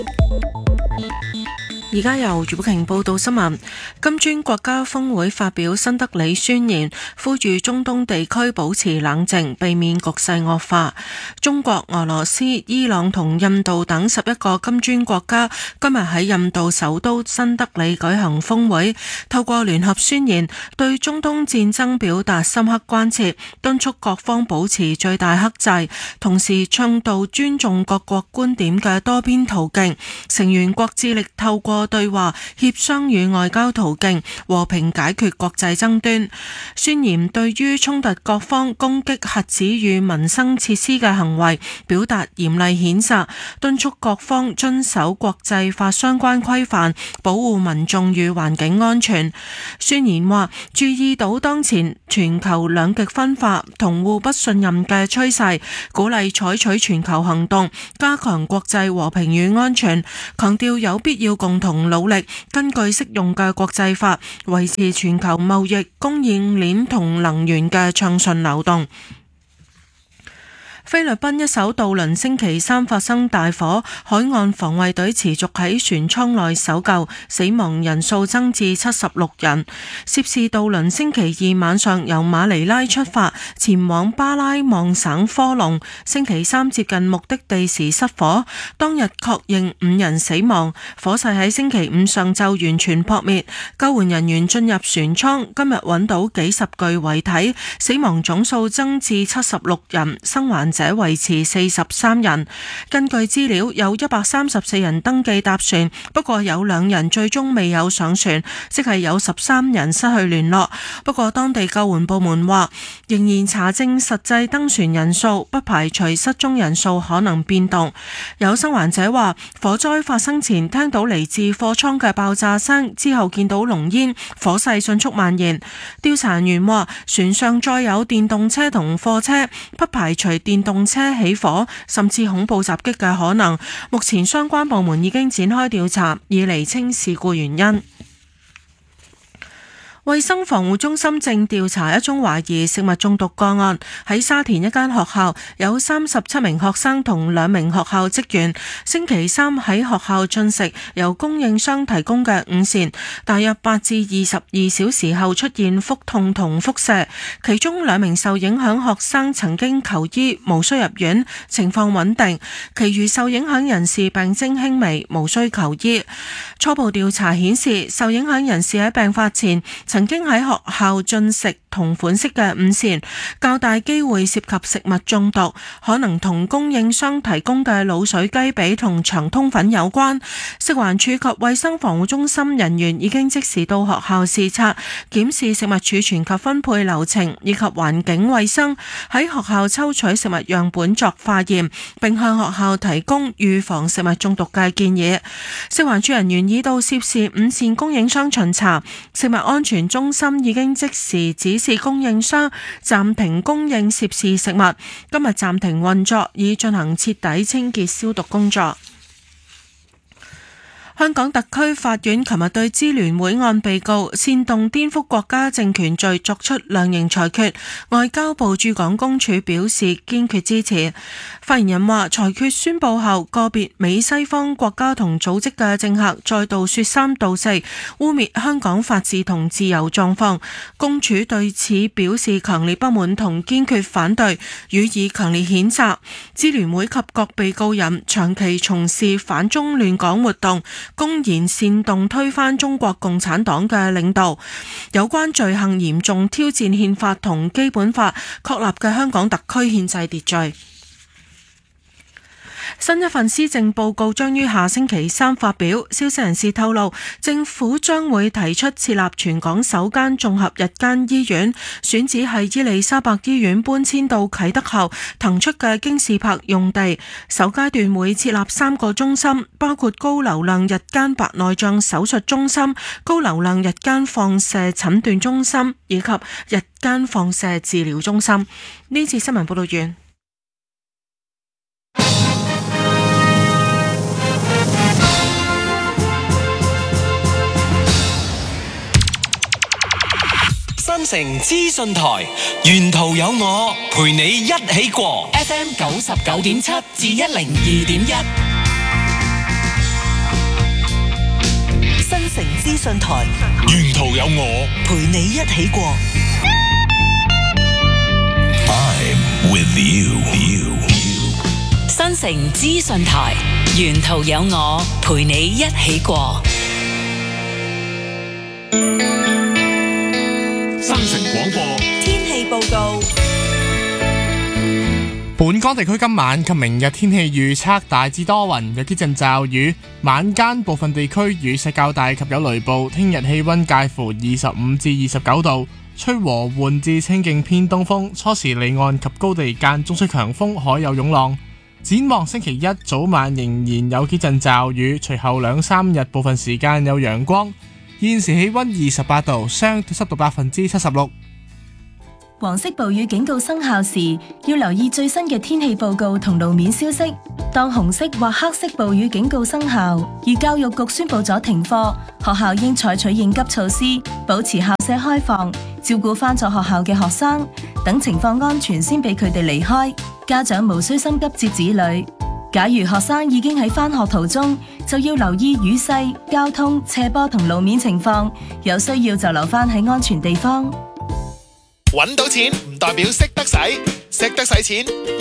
而家由余寶瓊報道新聞。金磚國家峰會發表新德里宣言，呼籲中東地區保持冷靜，避免局勢惡化。中國、俄羅斯、伊朗同印度等11個金磚國家今日喺印度首都新德里舉行峰會，透過聯合宣言對中東戰爭表達深刻關切，敦促各方保持最大克制，同時倡導尊重各國觀點嘅多邊途徑。成員國致力透過對話、協商與外交途徑和平解決國際爭端。宣言對於衝突各方攻擊核子與民生設施嘅行為表達嚴厲譴責，敦促各方遵守國際法相關規範，保護民眾與環境安全。宣言話，注意到當前全球兩極分化同互不信任嘅趨勢，鼓勵採取全球行動，加強國際和平與安全，強調有必要共同努力，根據適用嘅國際法，維持全球貿易、供應鏈同能源嘅暢順流動。菲律賓一艘渡輪星期三發生大火，海岸防衛隊持續喺船艙內搜救，死亡人數增至76人。涉事渡輪星期二晚上由馬尼拉出發，前往巴拉望省科隆，星期三接近目的地時失火，當日確認5人死亡。火勢喺星期五上晝完全撲滅，救援人員進入船艙，今日揾到幾十具遺體，死亡總數增至76人，生還者維持43人。根據資料，有134人登記搭船，不過有2人最終未有上船，即係有13人失去聯絡。不過當地救援部門話，仍然查證實際登船人數，不排除失蹤人數可能變動。有生還者話，火災發生前聽到嚟自貨倉嘅爆炸聲，之後見到濃煙，火勢迅速蔓延。調查人員話，船上載有電動車同貨車，不排除電動車起火甚至恐怖襲擊嘅可能。目前相關部門已經展開調查，以釐清事故原因。衛生防護中心正調查一宗懷疑食物中毒個案，喺沙田一間學校有37名學生同2名學校職員星期三喺學校進食由供應商提供嘅午膳，大約8至22小時後出現腹痛同腹瀉，其中2名受影響學生曾經求醫，無需入院，情況穩定，其餘受影響人士病徵輕微，無需求醫。初步調查顯示，受影響人士喺病發前曾經喺學校進食同款式嘅午膳，較大機會涉及食物中毒，可能同供應商提供嘅滷水雞髀同長通粉有關。食環署及衛生防護中心人員已經即時到學校視察，檢視食物儲存及分配流程以及環境衛生，喺學校抽取食物樣本作化驗，並向學校提供預防食物中毒嘅建議。食環署人員已到涉事午膳供應商巡查，食物安全中心已經即時指示供應商暫停供應涉事食物，今日暫停運作，以進行徹底清潔消毒工作。香港特區法院琴日對支聯會案被告煽動顛覆國家政權罪作出量刑裁決，外交部駐港公署表示堅決支持。發言人話，裁決宣布後，個別美西方國家同組織嘅政客再度說三道四，污衊香港法治同自由狀況。公署對此表示強烈不滿同堅決反對，予以強烈譴責。支聯會及各被告人長期從事反中亂港活動，公然煽動推翻中國共產黨嘅領導，有關罪行嚴重挑戰憲法同基本法確立嘅香港特區憲制秩序。新一份施政報告將於下星期三發表。消息人士透露，政府將會提出設立全港首間綜合日間醫院，選址係伊利沙伯醫院搬遷到啟德後騰出嘅京士柏用地。首階段會設立3個中心，包括高流量日間白內障手術中心、高流量日間放射診斷中心以及日間放射治療中心。呢次新聞報道完。 新城資訊台，沿途有我陪你一起過。FM 99.7至102.1。 資訊台， 沿途有我， 陪你一起過。 I'm with you。 新城資訊台，沿途有我，陪你一起過。 新城廣播天氣報告。 本港地區今晚及明日天氣預測大致多雲，有幾陣驟雨，晚間部分地區雨勢較大及有雷暴。聽日氣溫介乎25至29度，吹和緩至清勁偏東風，初時離岸及高地間中吹強風，海有湧浪。展望星期一早晚仍然有幾陣驟雨，隨後2、3日部分時間有陽光。現時氣溫28度，相對濕度76%。 黃色暴雨警告生效時，要留意最新嘅天氣報告同路面消息。當紅色或黑色暴雨警告生效，而教育局宣布咗停課，學校應採取應急措施，保持校舍開放，照顧返咗學校嘅學生，等情況安全先俾佢哋離開。家長無需心急接子女。假如學生已經喺返學途中，就要留意雨勢、交通、斜坡同路面情況，有需要就留返喺安全地方。 搵到錢唔代表識得使，識得使錢